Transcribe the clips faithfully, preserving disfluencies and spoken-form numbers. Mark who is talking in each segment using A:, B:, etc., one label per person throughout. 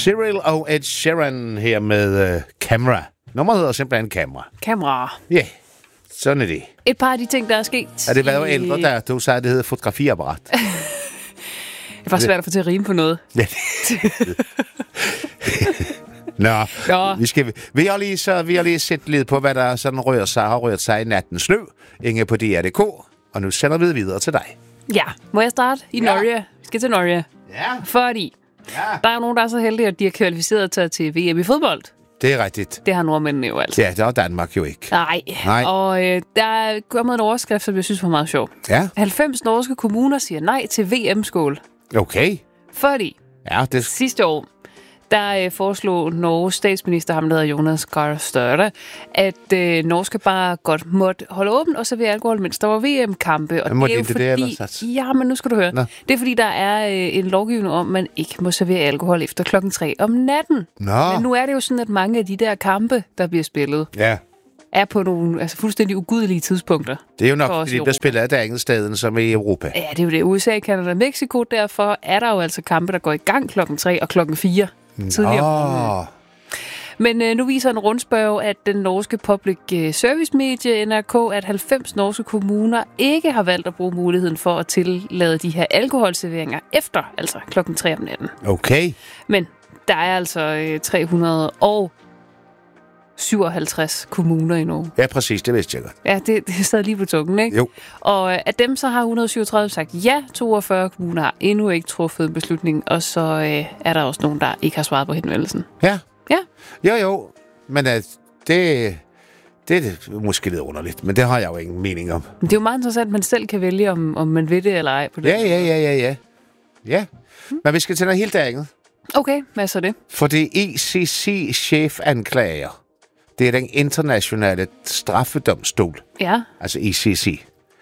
A: Cyril og Ed Sheeran her med uh, Camera. Nummeret hedder simpelthen Camera.
B: Kamera.
A: Ja, yeah. Sådan er det.
B: Et par af de ting, der er sket.
A: Er det været i... ældre, der du sagde, det hedder fotografiapparat?
B: Det er faktisk svært at få til at rime på noget.
A: Ja, Nå,
B: Nå.
A: Vi, skal, vi, har lige, så, vi har lige set lidt på, hvad der sådan rører sig, har rørt sig i natten snø. Inge på D R punktum D K, og nu sender vi videre til dig.
B: Ja, må jeg starte i
A: Ja.
B: Norge? Vi skal til Norge.
A: Ja.
B: Fordi
A: Ja.
B: der er jo nogen, der er så heldige, at de har kvalificeret sig til V M i fodbold.
A: Det er rigtigt.
B: Det har nordmændene jo altså.
A: Ja, det har Danmark jo ikke.
B: Nej.
A: Nej.
B: Og øh, der er kommet en overskrift, som jeg synes var meget sjov.
A: Ja,
B: halvfems norske kommuner siger nej til V M-skål.
A: okay.
B: Fordi
A: Ja, det...
B: sidste år, der øh, foreslog Norges statsminister, ham der hedder Jonas Gahr Støre, at øh, Norge skal bare godt måtte holde åbent og servere alkohol, mens der var V M-kampe. Og
A: Men må
B: det er
A: de
B: jo
A: ikke
B: fordi,
A: det ellers, altså?
B: ja, men nu skal du høre.
A: Nå.
B: Det er fordi, der er øh, en lovgivning om, at man ikke må servere alkohol efter klokken tre om natten.
A: Nå.
B: Men nu er det jo sådan, at mange af de der kampe, der bliver spillet,
A: Ja,
B: er på nogle altså, fuldstændig ugudelige tidspunkter.
A: det er jo
B: For
A: nok,
B: os
A: fordi
B: i
A: de bliver
B: Europa.
A: spillet af det andet sted, som i Europa.
B: Ja, det er jo det. U S A, Canada og Mexico. Derfor er der jo altså kampe, der går i gang klokken tre og klokken fire. Tidligere om morgenen.
A: Åh,
B: Men øh, nu viser en rundspørg, at den norske public service medie N R K, at halvfems norske kommuner ikke har valgt at bruge muligheden for at tillade de her alkoholserveringer efter, altså klokken tre om natten.
A: okay.
B: Men der er altså øh, tre hundrede syvoghalvtreds kommuner i Norge.
A: Ja, præcis, det vidste jeg godt.
B: Ja, det, det sad lige på tungen, ikke?
A: Jo.
B: Og øh, af dem så har et hundrede syvogtredive sagt ja, toogfyrre kommuner har endnu ikke truffet en beslutning, og så øh, er der også nogen, der ikke har svaret på henvendelsen.
A: Ja.
B: Ja.
A: Jo, jo. Men uh, det, det er måske lidt underligt, men det har jeg jo ingen mening om.
B: Men det er jo meget interessant, at man selv kan vælge, om, om man vil det eller ej. På det.
A: Ja, ja, ja, ja, ja. Ja. Men vi skal til noget helt andet.
B: Okay, hvad er så det?
A: For det I C C-chefanklager, det er den internationale straffedomstol,
B: Ja.
A: altså I C C.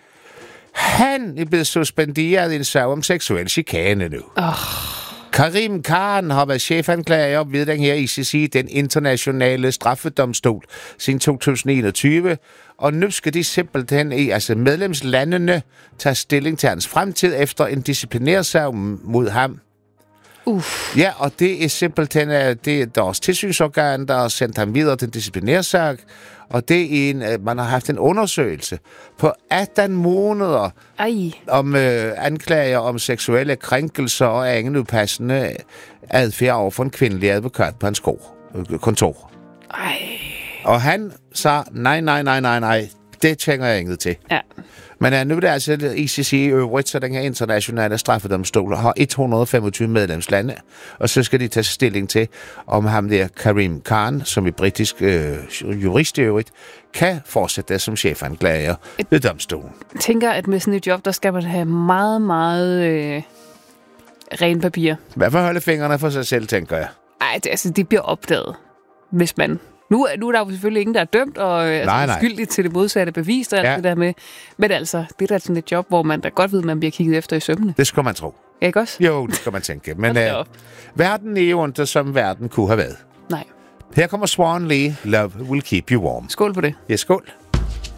A: Han er blevet suspenderet i en sag om seksuel chikane nu.
B: Oh.
A: Karim Khan har været chefanklager ved den her I C C, den internationale straffedomstol, siden to tusind enogtyve. Og nu skal de simpelthen i, altså medlemslandene, tage stilling til hans fremtid efter en disciplinærsag mod ham.
B: Uff.
A: Ja, og det er simpelthen det er deres tilsynsorgan, der har sendt ham videre til en disciplinærsag. Og det er en, man har haft en undersøgelse på atten måneder
B: Ej.
A: om øh, anklager om seksuelle krænkelser og anden upassende adfærd over for en kvindelig advokat på hans kontor.
B: Ej.
A: Og han sagde, nej, nej, nej, nej, nej, det tænker jeg inget til.
B: Ja.
A: Men uh, nu er det altså I C C i øvrigt, så den her internationale straffedomstol har et hundrede og femogtyve medlemslande, og så skal de tage stilling til, om ham der Karim Khan, som er britisk øh, jurist i øvrigt, kan fortsætte som chefanklager ved domstolen.
B: Jeg tænker, at med sådan et job, der skal man have meget, meget øh, ren papir.
A: Hvad for holde fingrene for sig selv, tænker jeg?
B: Ej, det, altså, det bliver opdaget, hvis man... Nu, nu er der jo selvfølgelig ingen, der er dømt og øh,
A: nej,
B: altså,
A: nej.
B: skyldig til det modsatte bevis og alt
A: Ja.
B: det der med. Men altså, det er da sådan et job, hvor man da godt ved, at man bliver kigget efter i sømmene.
A: Det skal man tro.
B: Ja, ikke også?
A: Jo, det skal man tænke. Men
B: Hold da
A: øh,
B: op.
A: verden er jo ikke, som verden kunne have været.
B: Nej.
A: Her kommer Swan Lee, Love Will Keep You Warm.
B: Skål på det.
A: Ja, skål.